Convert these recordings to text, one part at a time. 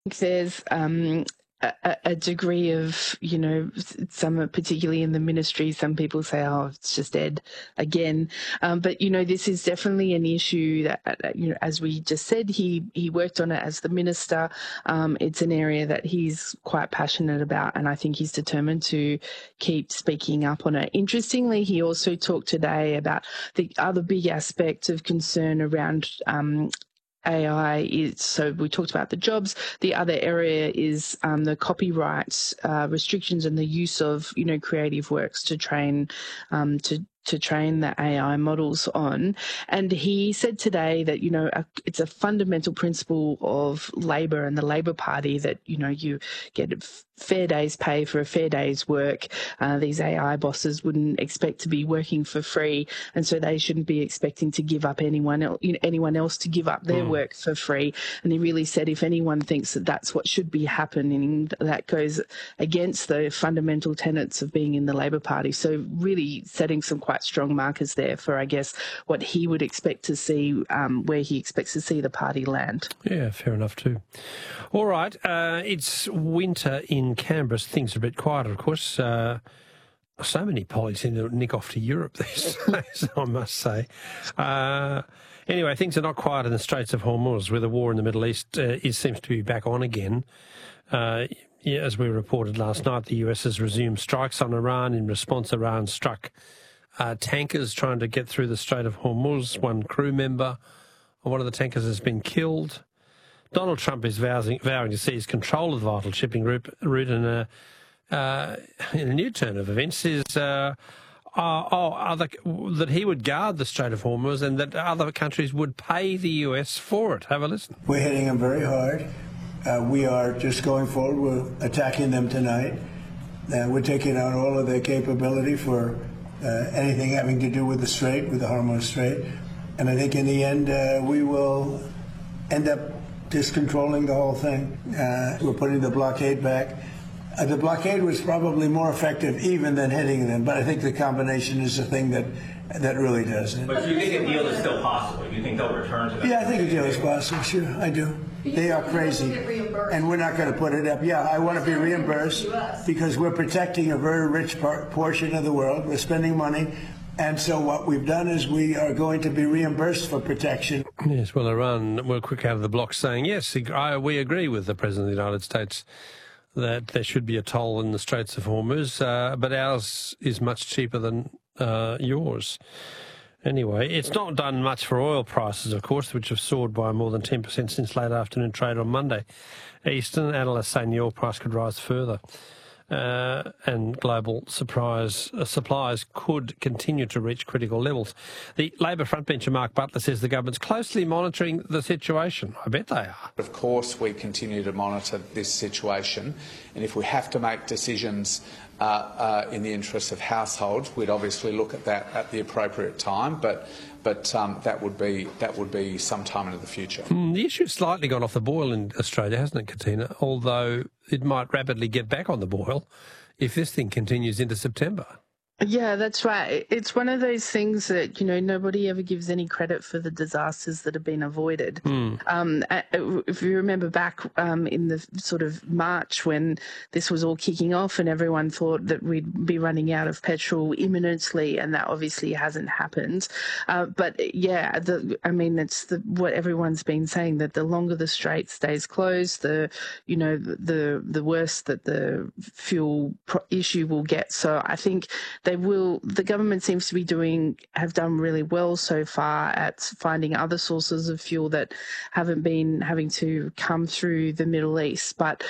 There's a degree of, some particularly in the ministry, some people say, oh, it's just Ed again. But, this is definitely an issue that, as we just said, he worked on it as the minister. It's an area that he's quite passionate about, and I think he's determined to keep speaking up on it. Interestingly, he also talked today about the other big aspect of concern around AI is, so we talked about the jobs. The other area is the copyright restrictions and the use of, creative works to train to train the AI models on. And he said today that, it's a fundamental principle of Labor and the Labor Party that, you get a fair day's pay for a fair day's work. These AI bosses wouldn't expect to be working for free, and so they shouldn't be expecting to give up anyone else to give up their work for free. And he really said if anyone thinks that that's what should be happening, that goes against the fundamental tenets of being in the Labor Party. So really setting some quite strong markers there for, I guess, what he would expect to see, where he expects to see the party land. Yeah, fair enough too. All right, it's winter in Canberra. Things are a bit quieter, of course. So many pollies seem to nick off to Europe these days, I must say. Anyway, things are not quiet in the Straits of Hormuz, where the war in the Middle East seems to be back on again. As we reported last night, the US has resumed strikes on Iran. In response, Iran struck tankers trying to get through the Strait of Hormuz. One crew member of one of the tankers has been killed. Donald Trump is vowing to seize control of the vital shipping route in a new turn of events is that he would guard the Strait of Hormuz and that other countries would pay the US for it. Have a listen. We're hitting them very hard. We are just going forward. We're attacking them tonight. We're taking out all of their capability for anything having to do with the Strait, with the Hormuz Strait. And I think in the end, we will end up just controlling the whole thing. We're putting the blockade back. The blockade was probably more effective even than hitting them, but I think the combination is the thing that really does it. But do you think a deal is still possible? Do you think they'll return to that? Yeah, I think a deal is possible, sure, I do. They are crazy, and we're not going to put it up. Yeah, I want to be reimbursed because we're protecting a very rich portion of the world. We're spending money. And so what we've done is we are going to be reimbursed for protection. Yes, well, Iran were quick out of the blocks saying, yes, we agree with the President of the United States that there should be a toll in the Straits of Hormuz, but ours is much cheaper than yours. Anyway, it's not done much for oil prices, of course, which have soared by more than 10% since late afternoon trade on Monday. Eastern analysts say the oil price could rise further. And global supplies could continue to reach critical levels. The Labor frontbencher Mark Butler says the government's closely monitoring the situation. I bet they are. Of course, we continue to monitor this situation, and if we have to make decisions in the interests of households, we'd obviously look at that at the appropriate time, but that would be some time into the future. The issue's slightly gone off the boil in Australia, hasn't it, Katina? Although it might rapidly get back on the boil if this thing continues into September. Yeah, that's right. It's one of those things that, nobody ever gives any credit for the disasters that have been avoided. If you remember back in the sort of March when this was all kicking off and everyone thought that we'd be running out of petrol imminently, and that obviously hasn't happened. But yeah, it's what everyone's been saying, that the longer the strait stays closed, the worse that the fuel issue will get. So I think the government seems to have done really well so far at finding other sources of fuel that haven't been having to come through the Middle East. But,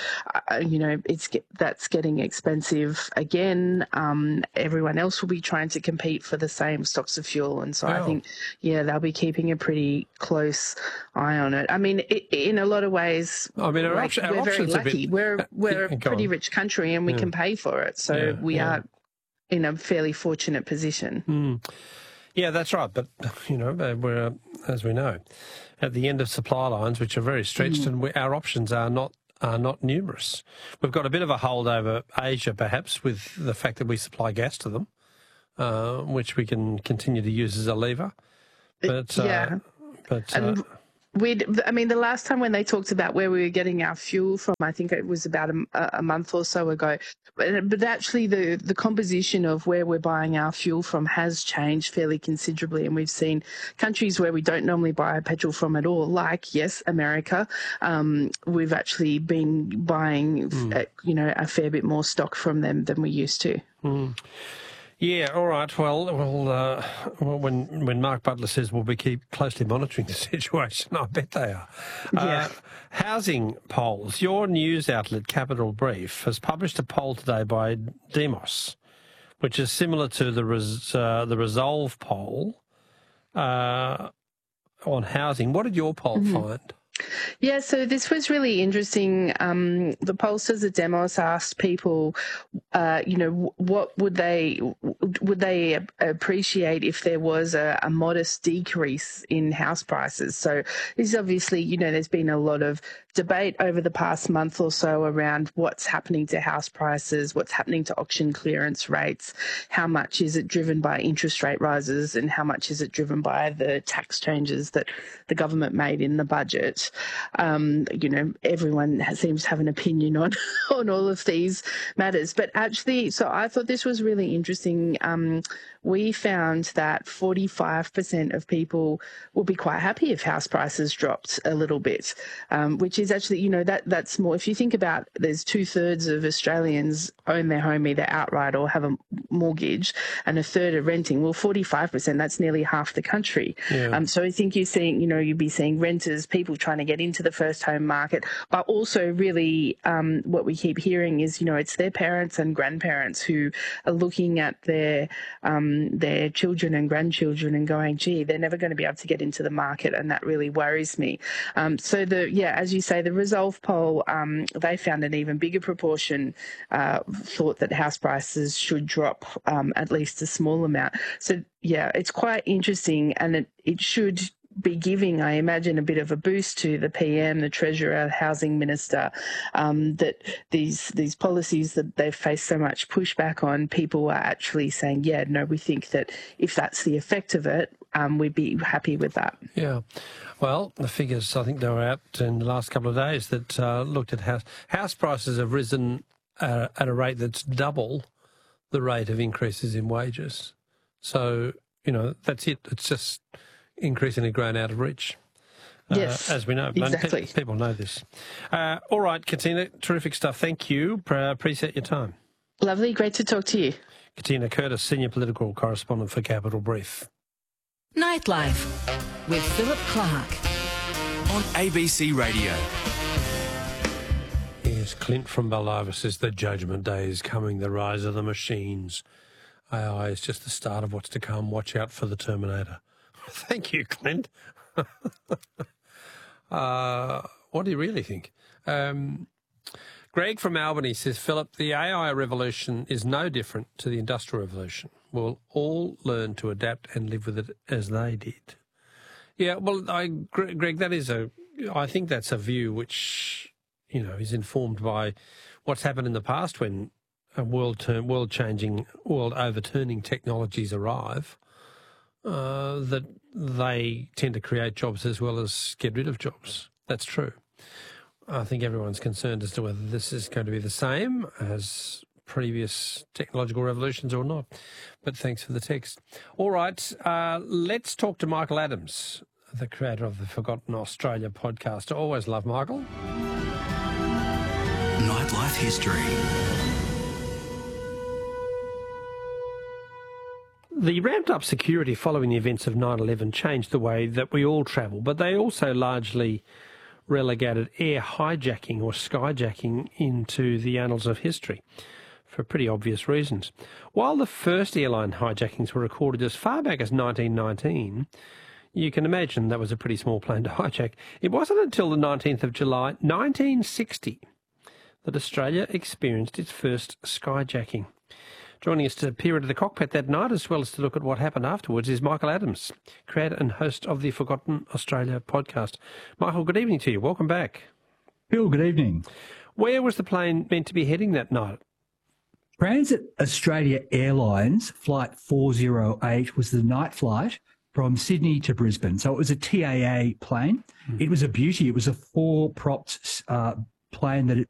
that's getting expensive again. Everyone else will be trying to compete for the same stocks of fuel. And so I think, they'll be keeping a pretty close eye on it. I mean, in a lot of ways, our we're very lucky. We're a pretty on. rich country and we can pay for it. So we are in a fairly fortunate position. Yeah, that's right. But, we're, as we know, at the end of supply lines, which are very stretched, and our options are not numerous. We've got a bit of a hold over Asia, perhaps, with the fact that we supply gas to them, which we can continue to use as a lever. But The last time when they talked about where we were getting our fuel from, I think it was about a month or so ago. But actually, the composition of where we're buying our fuel from has changed fairly considerably, and we've seen countries where we don't normally buy petrol from at all, like America. We've actually been buying, a fair bit more stock from them than we used to. Mm. Yeah, all right. Well, when Mark Butler says we'll be keep closely monitoring the situation, I bet they are. Yeah. Housing polls. Your news outlet, Capital Brief, has published a poll today by Demos, which is similar to the Resolve poll on housing. What did your poll find? Yeah, so this was really interesting. The pollsters at Demos asked people, what would they appreciate if there was a modest decrease in house prices. So this is obviously, there's been a lot of debate over the past month or so around what's happening to house prices, what's happening to auction clearance rates, how much is it driven by interest rate rises and how much is it driven by the tax changes that the government made in the budget. Everyone seems to have an opinion on all of these matters. But actually, so I thought this was really interesting. We found that 45% of people will be quite happy if house prices dropped a little bit, which is actually, that's more. If you think about, there's 2/3 of Australians own their home either outright or have a mortgage, and a third are renting. Well, 45%, that's nearly half the country. Yeah. So I think you'd be seeing renters, people trying to get into the first home market, but also really what we keep hearing is, it's their parents and grandparents who are looking at their children and grandchildren and going, gee, they're never going to be able to get into the market, and that really worries me. As you say, the Resolve poll, they found an even bigger proportion thought that house prices should drop at least a small amount. So, yeah, it's quite interesting, and it should be giving, I imagine, a bit of a boost to the PM, the Treasurer, Housing Minister, that these policies that they've faced so much pushback on, people are actually saying, yeah, no, we think that if that's the effect of it, we'd be happy with that. Yeah. Well, the figures, I think they were out in the last couple of days that looked at house prices have risen at a rate that's double the rate of increases in wages. So, that's it. It's just increasingly grown out of reach, yes, as we know. Exactly. People know this. All right, Katina, terrific stuff. Thank you. Appreciate your time. Lovely. Great to talk to you. Katina Curtis, Senior Political Correspondent for Capital Brief. Nightlife with Philip Clark on ABC Radio. Yes, Clint from Baldivis says the judgment day is coming, the rise of the machines. AI is just the start of what's to come. Watch out for the Terminator. Thank you, Clint. What do you really think? Greg from Albany says, Philip, the AI revolution is no different to the Industrial Revolution. We'll all learn to adapt and live with it as they did. Yeah, well, Greg, I think that's a view which, is informed by what's happened in the past when world-overturning technologies arrive. That they tend to create jobs as well as get rid of jobs. That's true. I think everyone's concerned as to whether this is going to be the same as previous technological revolutions or not. But thanks for the text. All right, let's talk to Michael Adams, the creator of the Forgotten Australia podcast. I always love Michael. Nightlife history. The ramped-up security following the events of 9/11 changed the way that we all travel, but they also largely relegated air hijacking or skyjacking into the annals of history for pretty obvious reasons. While the first airline hijackings were recorded as far back as 1919, you can imagine that was a pretty small plane to hijack. It wasn't until the 19th of July 1960 that Australia experienced its first skyjacking. Joining us to peer into the cockpit that night, as well as to look at what happened afterwards, is Michael Adams, creator and host of the Forgotten Australia podcast. Michael, good evening to you. Welcome back. Phil, good evening. Where was the plane meant to be heading that night? Transit Australia Airlines Flight 408 was the night flight from Sydney to Brisbane. So it was a TAA plane. It was a beauty. It was a 4-propped plane that